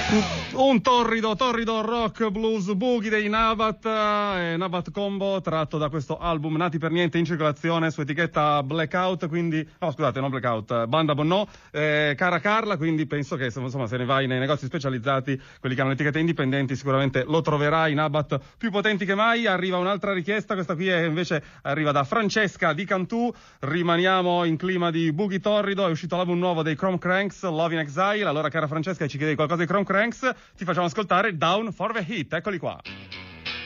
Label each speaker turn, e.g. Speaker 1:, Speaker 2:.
Speaker 1: Un torrido rock blues boogie dei Nabat Combo, tratto da questo album Nati per Niente, in circolazione su etichetta Blackout, quindi scusate, non Blackout, Banda Bonnò, cara Carla, quindi penso che insomma se ne vai nei negozi specializzati, quelli che hanno etichette indipendenti, sicuramente lo troverai. Nabat più potenti che mai. Arriva un'altra richiesta, questa qui invece arriva da Francesca di Cantù. Rimaniamo in clima di boogie torrido, è uscito l'album nuovo dei Chrome Cranks, Love in Exile. Allora, cara Francesca, ci chiedevi qualcosa dei Chrome Cranks, ti facciamo ascoltare Down for the Heat, eccoli qua.